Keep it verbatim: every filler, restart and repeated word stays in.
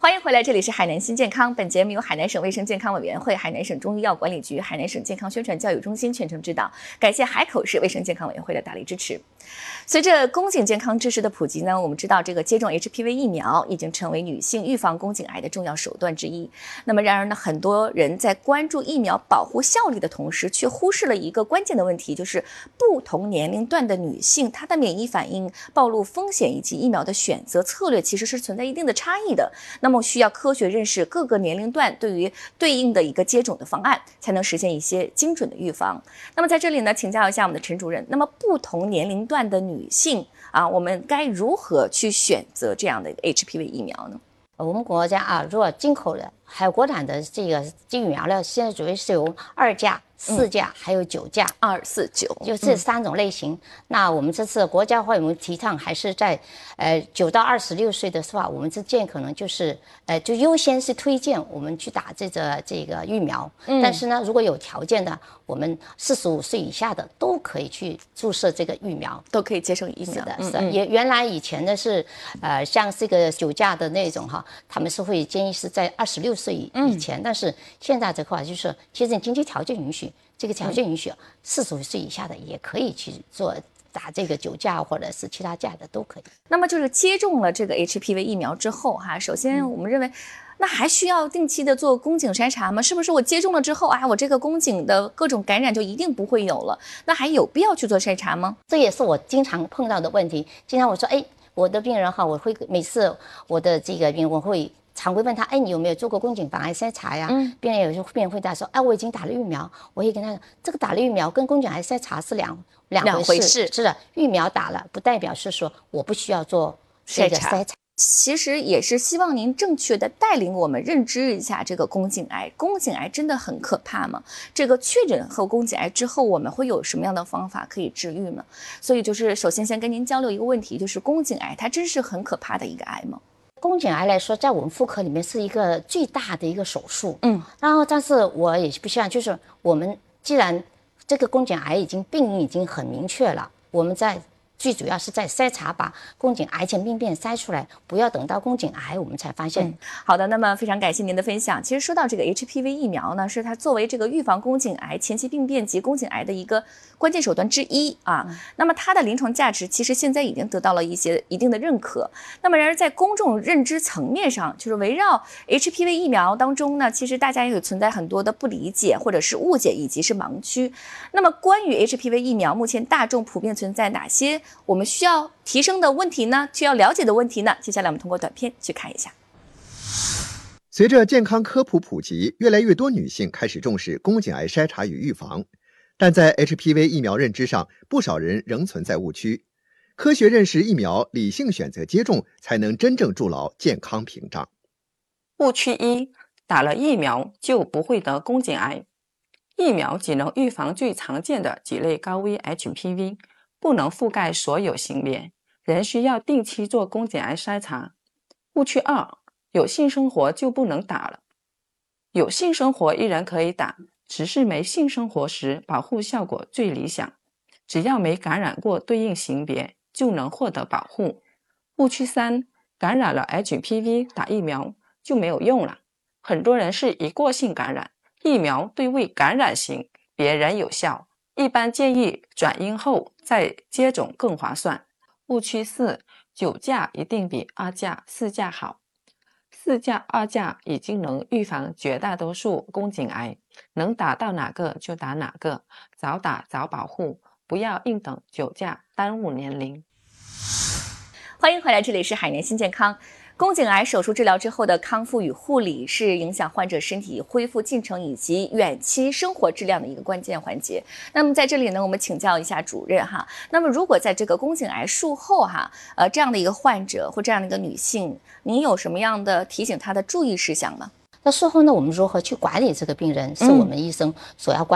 欢迎回来，这里是海南新健康。本节目由海南省卫生健康委员会、海南省中医药管理局、海南省健康宣传教育中心全程指导，感谢海口市卫生健康委员会的大力支持。随着宫颈健康知识的普及呢，我们知道这个接种 H P V 疫苗已经成为女性预防宫颈癌的重要手段之一。那么然而呢，很多人在关注疫苗保护效力的同时，却忽视了一个关键的问题，就是不同年龄段的女性，她的免疫反应、暴露风险以及疫苗的选择策略其实是存在一定的差异的。那么需要科学认识各个年龄段对于对应的一个接种的方案，才能实现一些精准的预防。那么在这里呢，请教一下我们的陈主任，那么不同年龄段的女性啊，我们该如何去选择这样的一个 H P V 疫苗呢？ 我们国家啊，如果进口的还有国产的这个疫苗呢，现在主要是有二价、四价、嗯、还有九价， 二四九， 就这三种类型。嗯、那我们这次国家会我们提倡还是在呃九到二十六岁的话，我们这建可能就是呃就优先是推荐我们去打这个这个疫苗。嗯、但是呢，如果有条件的，我们四十五岁以下的都可以去注射这个疫苗， 都可以接受疫苗。 是的，是的。也、嗯、原来以前的是呃像这个九价的那种哈，他们是会建议是在二十六岁以以前，嗯、但是现在这块就是其实经济条件允许。这个条件允许，四十五岁以下的也可以去做打这个九价或者是其他价的都可以。 那么就是接种了这个 H P V 疫苗之后哈，首先我们认为，嗯、那还需要定期的做宫颈筛查吗？是不是我接种了之后啊，我这个宫颈的各种感染就一定不会有了？那还有必要去做筛查吗？ 这也是我经常碰到的问题。经常我说，哎，我的病人哈，我会每次我的这个病人我会。常会问他，哎，你有没有做过宫颈防癌筛查呀？嗯，病人有时候病人回答说，哎，我已经打了疫苗。我也跟他说，这个打了疫苗跟宫颈癌筛查是两两回事。 回事是的，疫苗打了不代表是说我不需要做这个筛查。 其实也是希望您正确的带领我们认知一下这个宫颈癌。宫颈癌真的很可怕吗？这个确诊后宫颈癌之后，我们会有什么样的方法可以治愈呢？所以就是首先先跟您交流一个问题，就是宫颈癌它真是很可怕的一个癌吗？ 宫颈癌来说，在我们妇科里面是一个最大的一个手术，嗯，然后但是我也不希望，就是我们既然这个宫颈癌已经病因已经很明确了，我们在最主要是在筛查把宫颈癌前病变筛出来，不要等到宫颈癌我们才发现。嗯、 好的，那么非常感谢您的分享。其实说到这个 H P V 疫苗呢，是它作为这个预防宫颈癌前期病变及宫颈癌的一个关键手段之一啊。嗯、那么它的临床价值其实现在已经得到了一些一定的认可。那么然而在公众认知层面上，就是围绕 H P V 疫苗当中呢，其实大家也有存在很多的不理解或者是误解以及是盲区。那么关于 H P V 疫苗，目前大众普遍存在哪些我们需要提升的问题呢？需要了解的问题呢？接下来我们通过短片去看一下。 随着健康科普普及，越来越多女性开始重视宫颈癌筛查与预防，但在 H P V 疫苗认知上，不少人仍存在误区。科学认识疫苗，理性选择接种，才能真正筑牢健康屏障。 误区一：打了疫苗就不会得宫颈癌。疫苗只能预防最常见的几类高危 H P V。不能覆盖所有性别，仍需要定期做宫颈癌筛查。误区二：有性生活就不能打了。有性生活依然可以打，只是没性生活时保护效果最理想，只要没感染过对应性别就能获得保护。误区三：感染了 H P V 打疫苗就没有用了。很多人是一过性感染，疫苗对未感染性别仍有效，一般建议转阴后再接种更划算。误区四：九价一定比二价、四价好。四价、二价已经能预防绝大多数宫颈癌，能打到哪个就打哪个，早打早保护，不要硬等九价，耽误年龄。 欢迎回来，这里是海南新健康。宫颈癌手术治疗之后的康复与护理是影响患者身体恢复进程以及远期生活质量的一个关键环节。那么在这里呢，我们请教一下主任哈。那么如果在这个宫颈癌术后哈，呃，这样的一个患者或这样的一个女性，您有什么样的提醒她的注意事项吗？ 那术后呢，我们如何去管理这个病人，是我们医生所要关